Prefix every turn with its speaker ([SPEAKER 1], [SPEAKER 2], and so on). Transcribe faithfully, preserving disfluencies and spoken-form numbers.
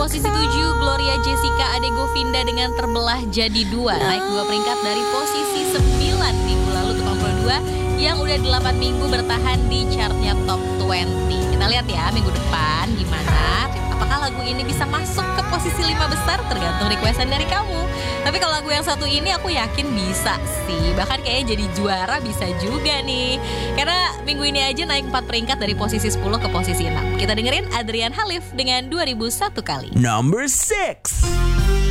[SPEAKER 1] posisi tujuh, Gloria Jessica Ade Govinda dengan Terbelah Jadi Dua. Naik dua peringkat dari posisi sembilan minggu lalu untuk nomor dua yang udah delapan minggu bertahan di chartnya top dua puluh. Kita lihat ya minggu depan gimana. Apakah lagu ini bisa masuk ke posisi lima besar? Tergantung requestan dari kamu. Tapi kalau lagu yang satu ini aku yakin bisa sih. Bahkan kayaknya jadi juara bisa juga nih. Karena minggu ini aja naik empat peringkat dari posisi sepuluh ke posisi enam. Kita dengerin Adrian Halif dengan dua ribu satu Kali.
[SPEAKER 2] Number six.